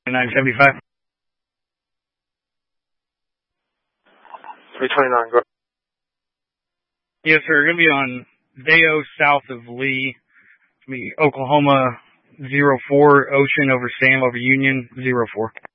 975. 329, go. Yes, sir. Going to be on Veo south of Lee. It's going to be Oklahoma 04, Ocean over Sam over Union 04.